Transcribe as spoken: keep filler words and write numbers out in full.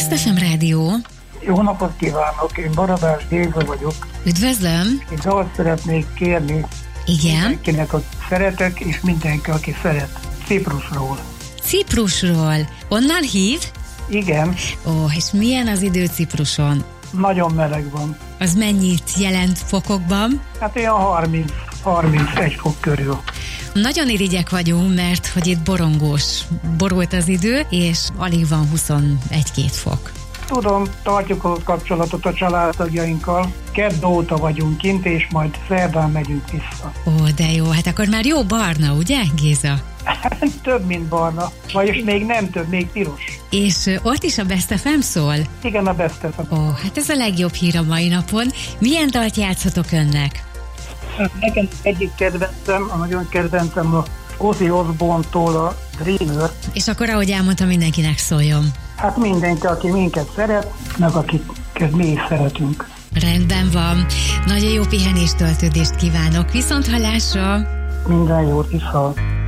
Best ef em Rádió. Jó napot kívánok, én Barabás Géza vagyok. Üdvözlöm. Én dalt szeretnék kérni. Igen. Mindenkinek, aki szeretek, és mindenki, aki szeret. Ciprusról. Ciprusról. Onnan hív? Igen. Ó, és milyen az idő Cipruson? Nagyon meleg van. Az mennyit jelent fokokban? Hát olyan harminc harmincegy fok körül. Nagyon irigyek vagyunk, mert hogy itt borongós, borult az idő, és alig van huszonegy-két fok. Tudom, tartjuk a kapcsolatot a családtagjainkkal. Kedd óta vagyunk kint, és majd szerdán megyünk vissza. Ó, de jó, hát akkor már jó barna, ugye, Géza? Több, mint barna. Vagyis még nem több, még piros. És ott is a Best ef em szól? Igen, a Best ef em. Ó, hát ez a legjobb hír a mai napon. Milyen dalt játszhatok önnek? Nekem egyik kedvencem, a nagyon kedvencem a Ozzy Osbourne-tól a Dreamer. És akkor, ahogy elmondtam, mindenkinek szóljon. Hát mindenki, aki minket szeret, meg akiket mi is szeretünk. Rendben van. Nagyon jó pihenést, töltődést kívánok. Viszont hallásra! Minden jót, viszont!